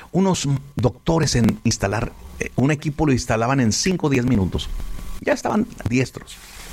unos doctores en instalar un equipo, lo instalaban en 5 o 10 minutos. Ya estaban diestros.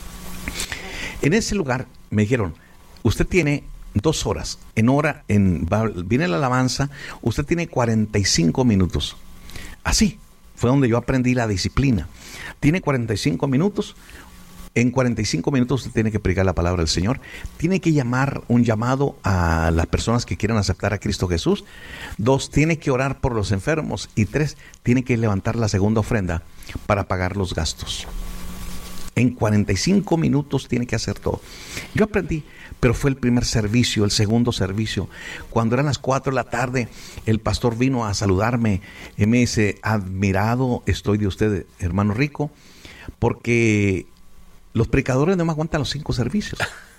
En ese lugar me dijeron, usted tiene 2 horas. Viene la alabanza, usted tiene 45 minutos. Así fue donde yo aprendí la disciplina. Tiene 45 minutos. En 45 minutos usted tiene que predicar la palabra del Señor. Tiene que un llamado a las personas que quieran aceptar a Cristo Jesús. 2, tiene que orar por los enfermos. Y 3, tiene que levantar la segunda ofrenda para pagar los gastos. En 45 minutos tiene que hacer todo. Yo aprendí, pero fue el primer servicio, el segundo servicio. Cuando eran las 4 de la tarde, el pastor vino a saludarme y me dice, admirado estoy de usted, hermano Rico, porque los predicadores no me aguantan los 5 servicios.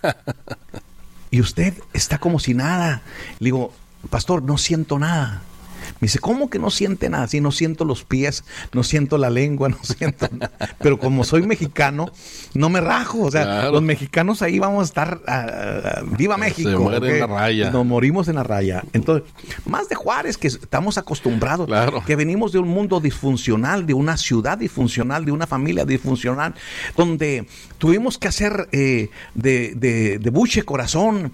Y usted está como si nada. Le digo, pastor, no siento nada. Me dice, ¿cómo que no siente nada? Sí, no siento los pies, no siento la lengua, no siento nada. Pero como soy mexicano, no me rajo. O sea, claro, los mexicanos ahí vamos a estar, ¡viva México! Se muere en la raya. Nos morimos en la raya. Entonces, más de Juárez, que estamos acostumbrados, claro, que venimos de un mundo disfuncional, de una ciudad disfuncional, de una familia disfuncional, donde tuvimos que hacer de buche corazón.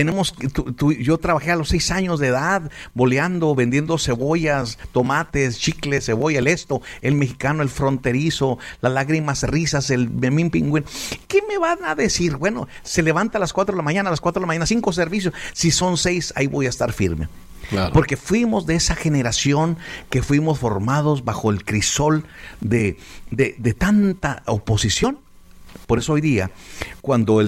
Yo trabajé a los 6 años de edad, boleando, vendiendo cebollas, tomates, chicles, cebolla, el mexicano, el fronterizo, las lágrimas, risas, el memín pingüín. ¿Qué me van a decir? Bueno, se levanta a las 4 de la mañana, 5 servicios. Si son 6, ahí voy a estar firme. Claro. Porque fuimos de esa generación que fuimos formados bajo el crisol de tanta oposición. Por eso hoy día, cuando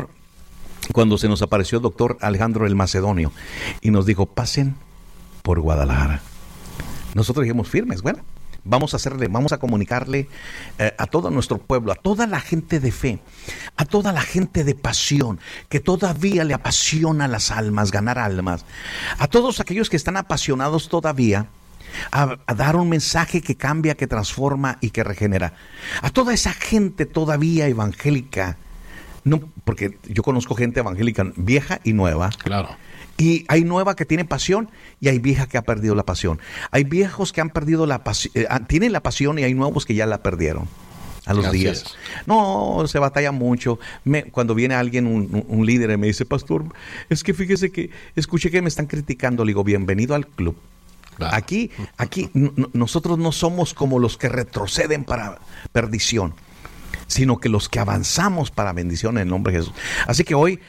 se nos apareció el doctor Alejandro el Macedonio y nos dijo, pasen por Guadalajara. Nosotros dijimos firmes, bueno, vamos a comunicarle a todo nuestro pueblo, a toda la gente de fe, a toda la gente de pasión, que todavía le apasiona las almas, ganar almas, a todos aquellos que están apasionados todavía, a dar un mensaje que cambia, que transforma y que regenera. A toda esa gente todavía evangélica, no, porque yo conozco gente evangélica vieja y nueva. Claro. Y hay nueva que tiene pasión y hay vieja que ha perdido la pasión. Hay viejos que han perdido la pasión, tienen la pasión, y hay nuevos que ya la perdieron a los Así días. Es. No, se batalla mucho. Cuando viene alguien, un líder, y me dice, pastor, es que fíjese que escuché que me están criticando. Le digo, bienvenido al club. Claro. Aquí nosotros no somos como los que retroceden para perdición, sino que los que avanzamos para bendición en el nombre de Jesús. Así que hoy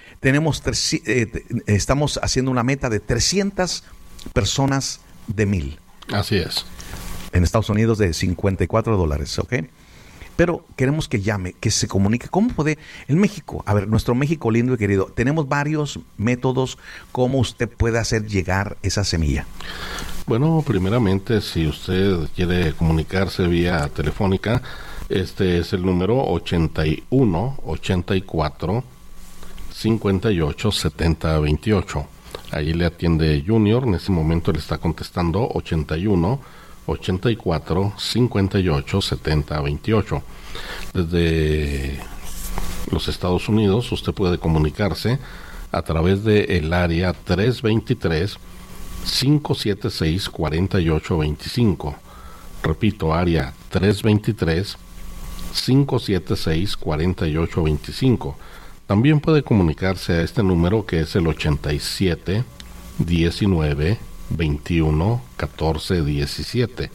estamos haciendo una meta de 300 personas de 1,000. Así es. En Estados Unidos de $54, ¿ok? Pero queremos que llame, que se comunique. ¿Cómo puede? En México, a ver, nuestro México lindo y querido, tenemos varios métodos cómo usted puede hacer llegar esa semilla. Bueno, primeramente, si usted quiere comunicarse vía telefónica, este es el número 81 84 58 70 28. Ahí le atiende Junior. En este momento le está contestando 81 84 58 70 28. Desde los Estados Unidos usted puede comunicarse a través de el área 323 576 4825. Repito, área 323 576 4825. También puede comunicarse a este número, que es el 87 19 21 14 17.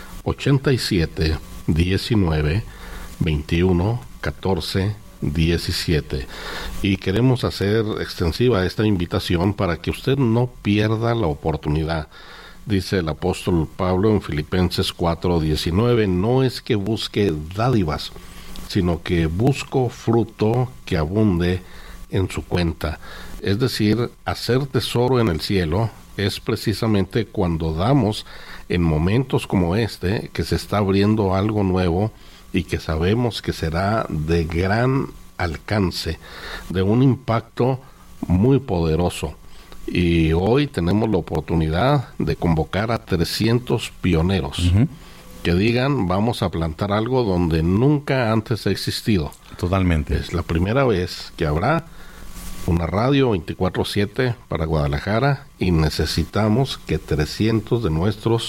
87 19 21 14 17. Y queremos hacer extensiva esta invitación para que usted no pierda la oportunidad. Dice el apóstol Pablo en Filipenses 4:19, no es que busque dádivas, sino que busco fruto que abunde en su cuenta. Es decir, hacer tesoro en el cielo es precisamente cuando damos en momentos como este, que se está abriendo algo nuevo y que sabemos que será de gran alcance, de un impacto muy poderoso. Y hoy tenemos la oportunidad de convocar a 300 pioneros que digan, vamos a plantar algo donde nunca antes ha existido. Totalmente. Es la primera vez que habrá una radio 24/7 para Guadalajara, y necesitamos que 300 de nuestros